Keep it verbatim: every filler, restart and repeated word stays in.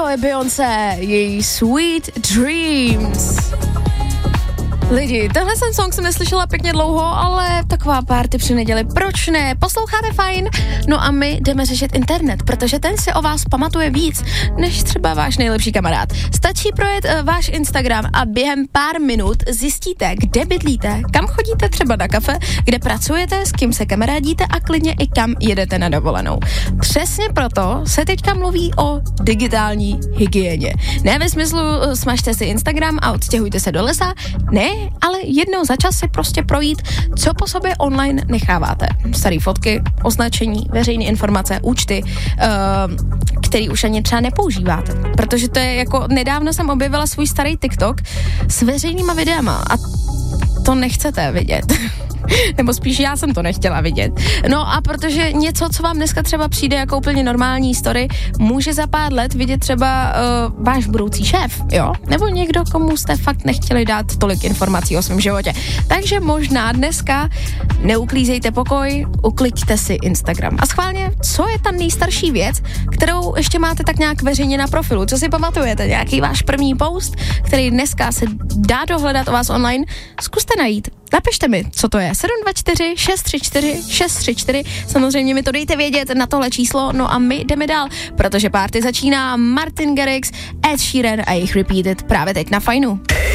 je Beyoncé, její Sweet Dreams. Lidi, tenhle jsem song jsem neslyšela pěkně dlouho, ale taková party při neděli, proč ne? Posloucháte fajn? No a my jdeme řešit internet, protože ten si o vás pamatuje víc, než třeba váš nejlepší kamarád. Stačí projet uh, váš Instagram a během pár minut zjistíte, kde bydlíte, kam chodíte třeba na kafe, kde pracujete, s kým se kamarádíte a klidně i kam jedete na dovolenou. Přesně proto se teďka mluví o digitální hygieně. Ne ve smyslu uh, smažte si Instagram a odstěhujte se do lesa, ne, ale jednou za čas si prostě projít, co po sobě online necháváte. Staré fotky, označení, veřejné informace, účty, uh, který už ani třeba nepoužíváte. Protože to je jako, nedávno jsem objevila svůj starý TikTok s veřejnýma videama a to nechcete vidět. Nebo spíš já jsem to nechtěla vidět. No a protože něco, co vám dneska třeba přijde jako úplně normální story, může za pár let vidět třeba uh, váš budoucí šéf, jo? Nebo někdo, komu jste fakt nechtěli dát tolik informací o svém životě. Takže možná dneska neuklízejte pokoj, ukliďte si Instagram. A schválně, co je ta nejstarší věc, kterou ještě máte tak nějak veřejně na profilu? Co si pamatujete? Nějaký váš první post, který dneska se dá dohledat o vás online? Zkuste najít. Napište mi, co to je. sedm dva čtyři šest tři čtyři šest tři čtyři. Samozřejmě mi to dejte vědět na tohle číslo. No a my jdeme dál, protože party začíná. Martin Garrix, Ed Sheeran a jejich Repeated právě teď na Fajnu.